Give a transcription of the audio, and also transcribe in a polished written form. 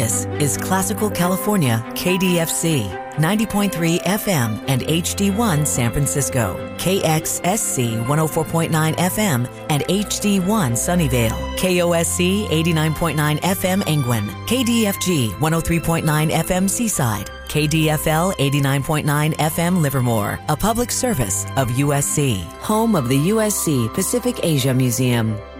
This is Classical California, KDFC, 90.3 FM and HD1 San Francisco, KXSC 104.9 FM and HD1 Sunnyvale, KOSC 89.9 FM Angwin, KDFG 103.9 FM Seaside, KDFL 89.9 FM Livermore, a public service of USC, home of the USC Pacific Asia Museum.